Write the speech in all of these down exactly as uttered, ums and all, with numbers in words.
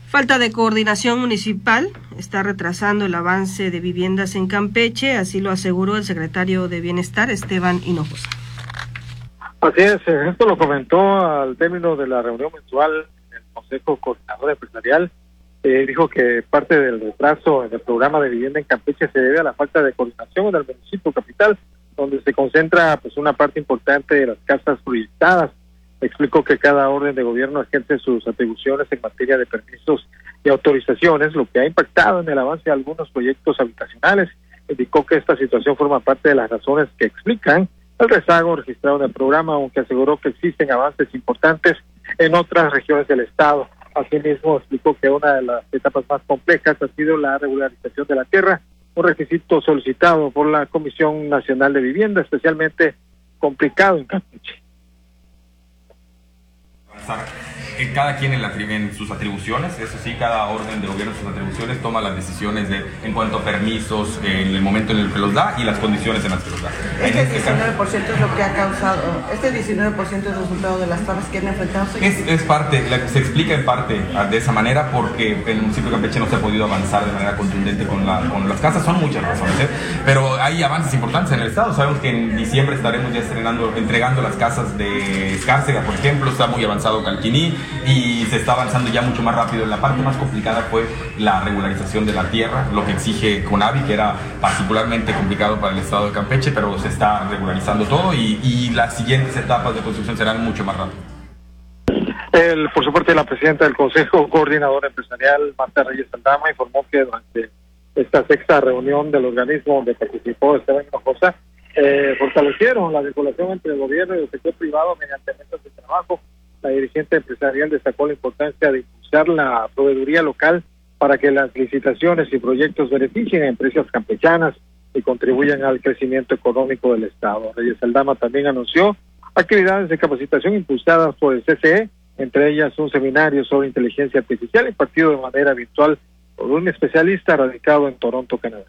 Falta de coordinación municipal está retrasando el avance de viviendas en Campeche, así lo aseguró el secretario de Bienestar, Esteban Hinojosa. Así es, esto lo comentó al término de la reunión mensual en el Consejo Coordinador Empresarial. Eh, dijo que parte del retraso en el programa de vivienda en Campeche se debe a la falta de coordinación en el municipio capital, donde se concentra pues una parte importante de las casas proyectadas. Explicó que cada orden de gobierno ejerce sus atribuciones en materia de permisos y autorizaciones, lo que ha impactado en el avance de algunos proyectos habitacionales. Indicó que esta situación forma parte de las razones que explican el rezago registrado en el programa, aunque aseguró que existen avances importantes en otras regiones del estado. Asimismo, explicó que una de las etapas más complejas ha sido la regularización de la tierra, un requisito solicitado por la Comisión Nacional de Vivienda, especialmente complicado en Campeche. En cada quien en, la, en sus atribuciones, eso sí, cada orden de gobierno en sus atribuciones toma las decisiones de, en cuanto a permisos, en el momento en el que los da y las condiciones en las que los da. Este, este diecinueve por ciento es lo que ha causado, este diecinueve por ciento es el resultado de las trabas que han enfrentado. Es, es parte, la, se explica en parte de esa manera porque en el municipio de Campeche no se ha podido avanzar de manera contundente con, la, con las casas, son muchas razones, ¿eh? Pero hay avances importantes en el estado. Sabemos que en diciembre estaremos ya estrenando, entregando las casas de Escárcega, por ejemplo, está muy avanzado Calquiní, y se está avanzando ya mucho más rápido. La parte más complicada fue la regularización de la tierra, lo que exige CONAVI, que era particularmente complicado para el estado de Campeche, pero se está regularizando todo y, y las siguientes etapas de construcción serán mucho más rápidas. El, por su parte, la presidenta del Consejo Coordinador Empresarial, Marta Reyes Aldama, informó que durante esta sexta reunión del organismo donde participó Esteban Hinojosa, eh, fortalecieron la vinculación entre el gobierno y el sector privado mediante mesas de trabajo. La dirigente empresarial destacó la importancia de impulsar la proveeduría local para que las licitaciones y proyectos beneficien a empresas campechanas y contribuyan al crecimiento económico del estado. Reyes Aldama también anunció actividades de capacitación impulsadas por el C C E, entre ellas un seminario sobre inteligencia artificial impartido de manera virtual por un especialista radicado en Toronto, Canadá.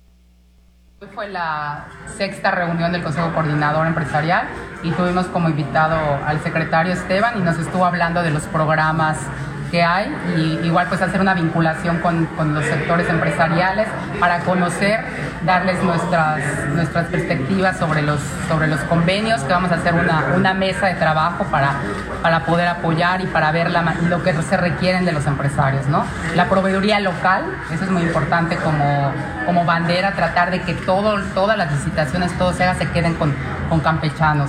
Hoy fue la sexta reunión del Consejo Coordinador Empresarial y tuvimos como invitado al secretario Esteban y nos estuvo hablando de los programas que hay y igual pues hacer una vinculación con, con los sectores empresariales para conocer, darles nuestras nuestras perspectivas sobre los sobre los convenios, que vamos a hacer una, una mesa de trabajo para, para poder apoyar y para ver la, lo que se requieren de los empresarios, ¿no? La proveeduría local, eso es muy importante como, como bandera, tratar de que todo, todas las licitaciones, todo se haga, se queden con, con campechanos,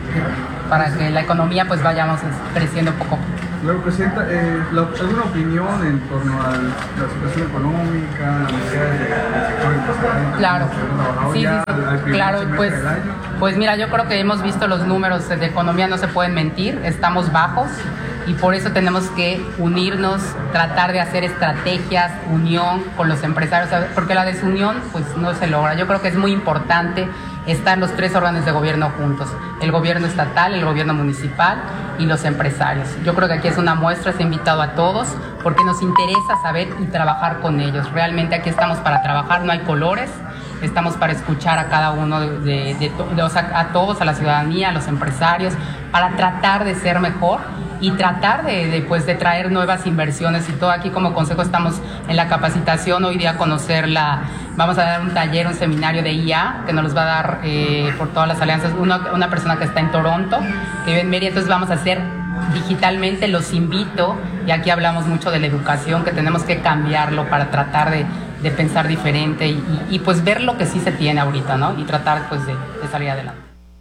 para que la economía pues vayamos creciendo poco a poco. Claro, Presidenta, eh, la, ¿alguna opinión en torno a la situación económica, la necesidad del sector empresarial? Claro, sí, sí, sí. Claro, pues, pues mira, yo creo que hemos visto los números de economía, no se pueden mentir, estamos bajos y por eso tenemos que unirnos, tratar de hacer estrategias, unión con los empresarios, porque la desunión pues no se logra. Yo creo que es muy importante estar los tres órganos de gobierno juntos, el gobierno estatal, el gobierno municipal y los empresarios. Yo creo que aquí es una muestra, se ha invitado a todos porque nos interesa saber y trabajar con ellos. Realmente aquí estamos para trabajar, no hay colores, estamos para escuchar a cada uno de, de, de, de o sea, a todos, a la ciudadanía, a los empresarios, para tratar de ser mejor y tratar de, de, pues, de traer nuevas inversiones y todo. Aquí como consejo estamos en la capacitación, hoy día conocer la, vamos a dar un taller, un seminario de I A que nos los va a dar eh, por todas las alianzas, una, una persona que está en Toronto, que vive en Mérida, entonces vamos a hacer digitalmente, los invito, y aquí hablamos mucho de la educación, que tenemos que cambiarlo para tratar de, de pensar diferente y, y, y pues ver lo que sí se tiene ahorita, ¿no? Y tratar pues de, de salir adelante.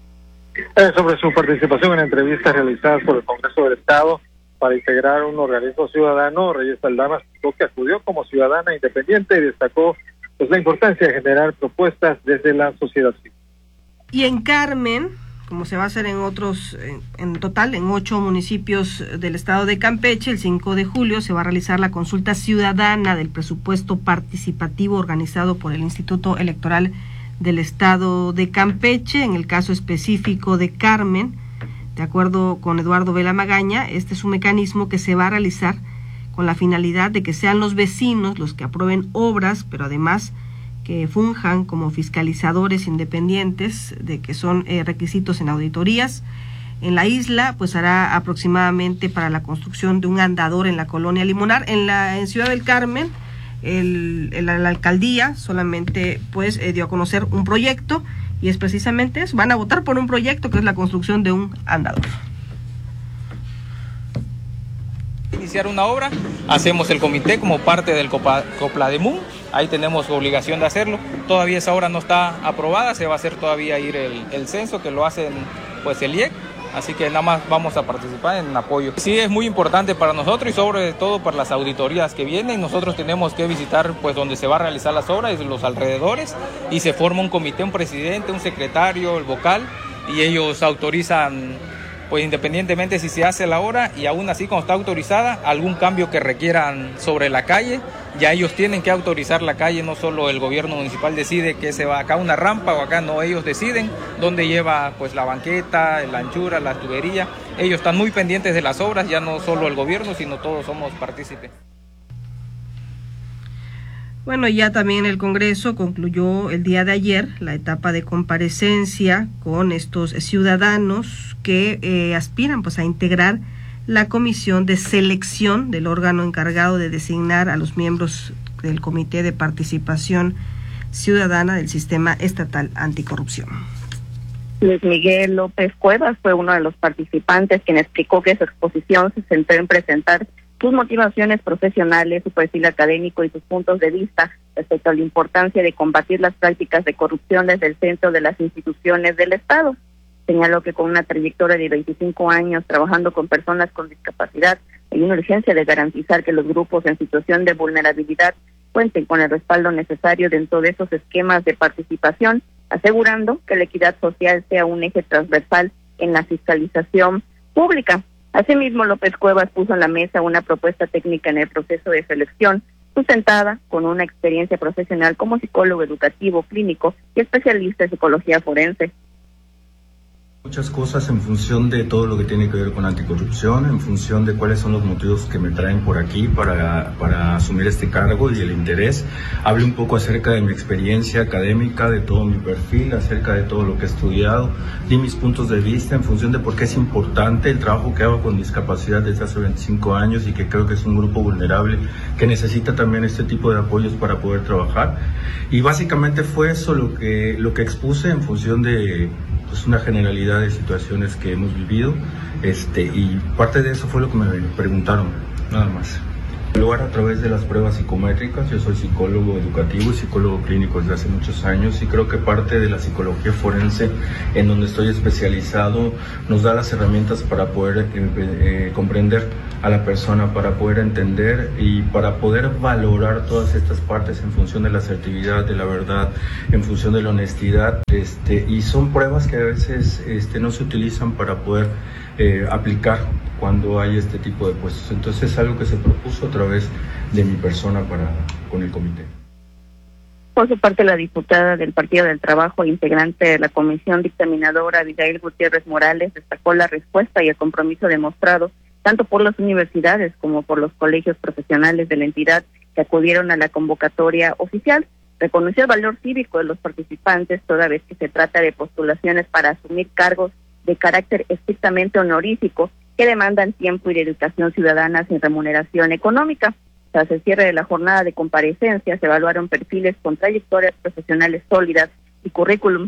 Eh, sobre su participación en entrevistas realizadas por el Congreso del Estado para integrar un organismo ciudadano, Reyes Aldama explicó que acudió como ciudadana independiente y destacó pues la importancia de generar propuestas desde la sociedad civil. Y en Carmen, como se va a hacer en otros, en, en total, en ocho municipios del estado de Campeche, el cinco de julio se va a realizar la consulta ciudadana del presupuesto participativo organizado por el Instituto Electoral del estado de Campeche. En el caso específico de Carmen, de acuerdo con Eduardo Vela Magaña, este es un mecanismo que se va a realizar con la finalidad de que sean los vecinos los que aprueben obras, pero además que funjan como fiscalizadores independientes, de que son eh, requisitos en auditorías. en la isla, pues hará aproximadamente para la construcción de un andador en la colonia Limonar. En la en Ciudad del Carmen, el, el, la alcaldía solamente pues eh, dio a conocer un proyecto, y es precisamente eso, van a votar por un proyecto que es la construcción de un andador. Iniciar una obra, hacemos el comité como parte del Copa, Coplademún, ahí tenemos obligación de hacerlo. Todavía esa obra no está aprobada, se va a hacer todavía ir el, el censo que lo hacen pues el I E C, así que nada más vamos a participar en apoyo. Sí, es muy importante para nosotros y sobre todo para las auditorías que vienen. Nosotros tenemos que visitar pues donde se va a realizar las obras, los alrededores, y se forma un comité, un presidente, un secretario, el vocal, y ellos autorizan pues independientemente si se hace la obra, y aún así cuando está autorizada, algún cambio que requieran sobre la calle, ya ellos tienen que autorizar la calle, no solo el gobierno municipal decide que se va acá una rampa o acá, no, ellos deciden dónde lleva pues la banqueta, la anchura, la tubería. Ellos están muy pendientes de las obras, ya no solo el gobierno, sino todos somos partícipes. Bueno, ya también el Congreso concluyó el día de ayer la etapa de comparecencia con estos ciudadanos que eh, aspiran pues a integrar la comisión de selección del órgano encargado de designar a los miembros del Comité de Participación Ciudadana del Sistema Estatal Anticorrupción. Luis Miguel López Cuevas fue uno de los participantes quien explicó que su exposición se centró en presentar sus motivaciones profesionales, su perfil académico y sus puntos de vista respecto a la importancia de combatir las prácticas de corrupción desde el centro de las instituciones del Estado. Señaló que con una trayectoria de veinticinco años trabajando con personas con discapacidad, hay una urgencia de garantizar que los grupos en situación de vulnerabilidad cuenten con el respaldo necesario dentro de esos esquemas de participación, asegurando que la equidad social sea un eje transversal en la fiscalización pública. Asimismo, López Cuevas puso en la mesa una propuesta técnica en el proceso de selección, sustentada con una experiencia profesional como psicólogo educativo, clínico y especialista en psicología forense. Muchas cosas en función de todo lo que tiene que ver con anticorrupción, en función de cuáles son los motivos que me traen por aquí para, para asumir este cargo y el interés. Hablé un poco acerca de mi experiencia académica, de todo mi perfil, acerca de todo lo que he estudiado, di mis puntos de vista en función de por qué es importante el trabajo que hago con discapacidad desde hace veinticinco años y que creo que es un grupo vulnerable que necesita también este tipo de apoyos para poder trabajar. Y básicamente fue eso lo que, lo que expuse en función de pues, una generalidad de situaciones que hemos vivido, este, y parte de eso fue lo que me preguntaron, nada más. En lugar a través de las pruebas psicométricas, yo soy psicólogo educativo y psicólogo clínico desde hace muchos años, y creo que parte de la psicología forense en donde estoy especializado nos da las herramientas para poder eh, eh, comprender a la persona, para poder entender y para poder valorar todas estas partes en función de la asertividad, de la verdad, en función de la honestidad, este, y son pruebas que a veces este, no se utilizan para poder eh, aplicar cuando hay este tipo de puestos. Entonces es algo que se propuso a través de mi persona para con el comité. Por su parte, la diputada del Partido del Trabajo, integrante de la comisión dictaminadora, Abigail Gutiérrez Morales, destacó la respuesta y el compromiso demostrado tanto por las universidades como por los colegios profesionales de la entidad que acudieron a la convocatoria oficial. Reconoció el valor cívico de los participantes, toda vez que se trata de postulaciones para asumir cargos de carácter estrictamente honorífico que demandan tiempo y dedicación ciudadana sin remuneración económica. Tras el cierre de la jornada de comparecencia, se evaluaron perfiles con trayectorias profesionales sólidas y currículum.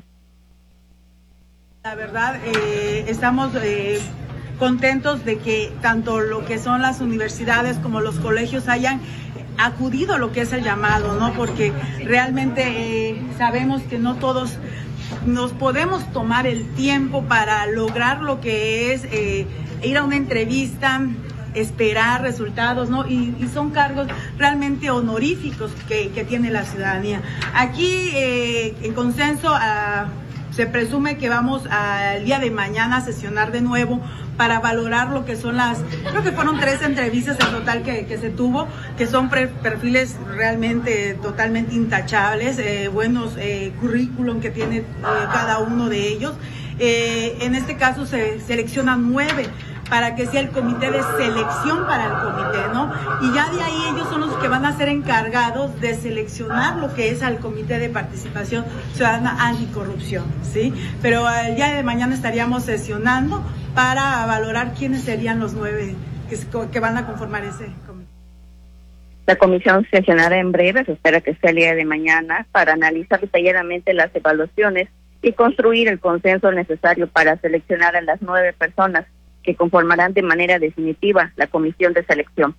La verdad, eh, estamos eh, contentos de que tanto lo que son las universidades como los colegios hayan acudido a lo que es el llamado, ¿no? Porque realmente eh, sabemos que no todos nos podemos tomar el tiempo para lograr lo que es eh, ir a una entrevista, esperar resultados, ¿no? Y, y son cargos realmente honoríficos que, que tiene la ciudadanía. Aquí, eh, en consenso, uh, se presume que vamos al día de mañana a sesionar de nuevo para valorar lo que son las, creo que fueron tres entrevistas en total que, que se tuvo, que son pre, perfiles realmente totalmente intachables, eh, buenos eh, currículum que tiene eh, cada uno de ellos. Eh, en este caso se seleccionan nueve para que sea el comité de selección para el comité, ¿no? Y ya de ahí ellos son los que van a ser encargados de seleccionar lo que es al Comité de Participación Ciudadana Anticorrupción, ¿sí? Pero el día de mañana estaríamos sesionando para valorar quiénes serían los nueve que, que van a conformar ese comité. La comisión sesionará en breve, se espera que sea el día de mañana, para analizar detalladamente las evaluaciones y construir el consenso necesario para seleccionar a las nueve personas que conformarán de manera definitiva la comisión de selección.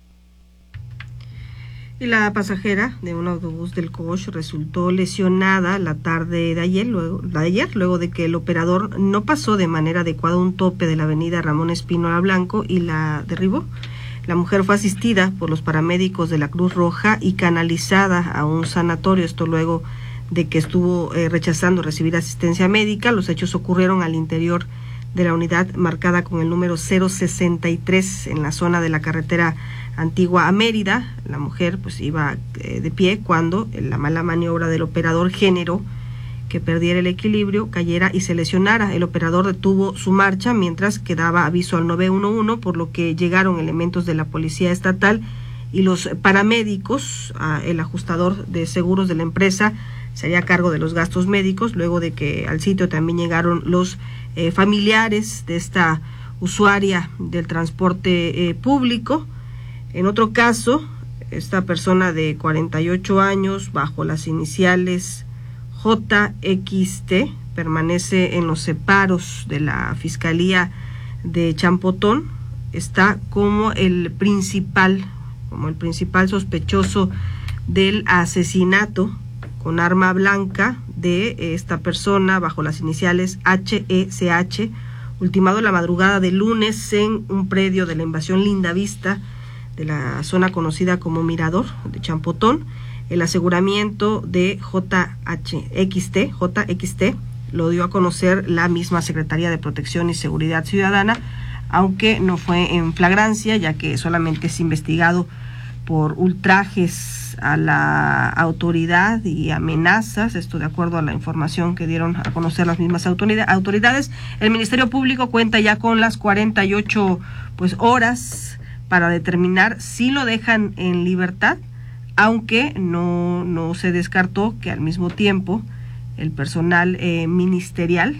Y la pasajera de un autobús del Coach resultó lesionada la tarde de ayer, luego, de ayer, luego de que el operador no pasó de manera adecuada un tope de la avenida Ramón Espínola Blanco y la derribó. La mujer fue asistida por los paramédicos de la Cruz Roja y canalizada a un sanatorio, esto luego de que estuvo eh, rechazando recibir asistencia médica. Los hechos ocurrieron al interior de la unidad marcada con el número cero sesenta y tres en la zona de la carretera antigua a Mérida. La mujer pues iba eh, de pie cuando la mala maniobra del operador generó que perdiera el equilibrio, cayera y se lesionara. El operador detuvo su marcha mientras que daba aviso al nueve uno uno, por lo que llegaron elementos de la Policía Estatal y los paramédicos. Ah, el ajustador de seguros de la empresa se haría cargo de los gastos médicos, luego de que al sitio también llegaron los eh, familiares de esta usuaria del transporte eh, público. En otro caso, esta persona de cuarenta y ocho años, bajo las iniciales J X T, permanece en los separos de la Fiscalía de Champotón. Está como el principal, como el principal sospechoso del asesinato con arma blanca de esta persona bajo las iniciales H E C H, ultimado la madrugada de lunes en un predio de la invasión Lindavista de la zona conocida como Mirador de Champotón. El aseguramiento de J X T, J X T lo dio a conocer la misma Secretaría de Protección y Seguridad Ciudadana, aunque no fue en flagrancia, ya que solamente es investigado por ultrajes a la autoridad y amenazas, esto de acuerdo a la información que dieron a conocer las mismas autoridades. El Ministerio Público cuenta ya con las cuarenta y ocho pues horas para determinar si lo dejan en libertad, aunque no, no se descartó que al mismo tiempo el personal eh, ministerial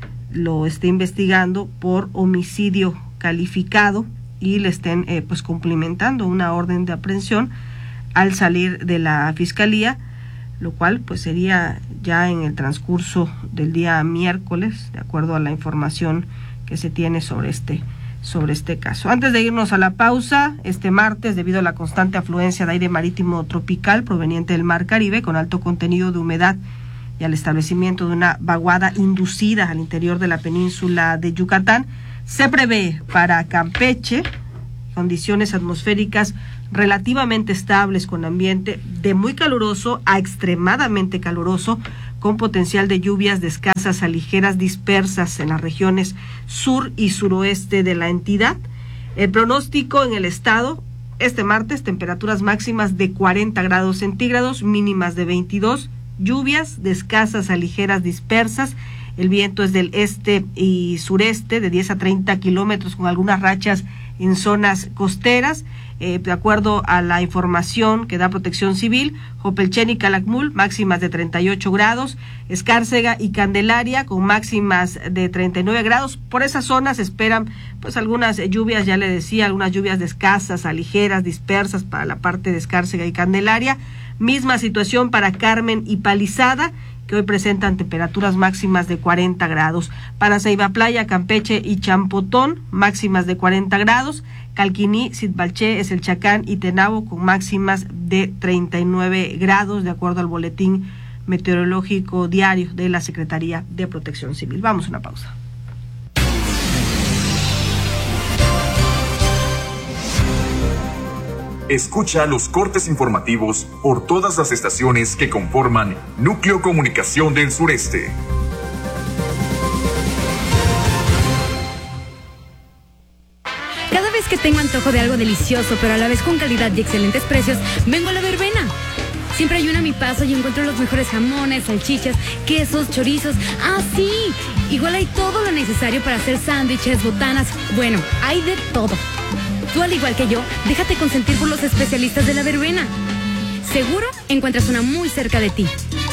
lo esté investigando por homicidio calificado y le estén eh, pues cumplimentando una orden de aprehensión al salir de la fiscalía, lo cual pues sería ya en el transcurso del día miércoles, de acuerdo a la información que se tiene sobre este sobre este caso. Antes de irnos a la pausa, este martes, debido a la constante afluencia de aire marítimo tropical proveniente del Mar Caribe con alto contenido de humedad y al establecimiento de una vaguada inducida al interior de la península de Yucatán, se prevé para Campeche condiciones atmosféricas relativamente estables con ambiente de muy caluroso a extremadamente caluroso, con potencial de lluvias de escasas a ligeras dispersas en las regiones sur y suroeste de la entidad. El pronóstico en el estado, este martes, temperaturas máximas de cuarenta grados centígrados, mínimas de veintidós, lluvias de escasas a ligeras dispersas. El viento es del este y sureste de diez a treinta kilómetros, con algunas rachas en zonas costeras. Eh, de acuerdo a la información que da Protección Civil, Jopelchen y Calakmul, máximas de treinta y ocho grados, Escárcega y Candelaria con máximas de treinta y nueve grados. Por esas zonas se esperan pues algunas lluvias, ya le decía, algunas lluvias de escasas a ligeras, dispersas para la parte de Escárcega y Candelaria. Misma situación para Carmen y Palizada, que hoy presentan temperaturas máximas de cuarenta grados. Para Ceiba Playa, Campeche y Champotón, máximas de cuarenta grados. Calquiní, Sitbalché, Eselchacán y Tenabo con máximas de treinta y nueve grados, de acuerdo al boletín meteorológico diario de la Secretaría de Protección Civil. Vamos a una pausa. Escucha los cortes informativos por todas las estaciones que conforman Núcleo Comunicación del Sureste. Cada vez que tengo antojo de algo delicioso, pero a la vez con calidad y excelentes precios, vengo a La Verbena. Siempre hay una a mi paso y encuentro los mejores jamones, salchichas, quesos, chorizos. ¡Ah, sí! Igual hay todo lo necesario para hacer sándwiches, botanas. Bueno, hay de todo. Tú, al igual que yo, déjate consentir por los especialistas de La Verbena. Seguro encuentras una muy cerca de ti.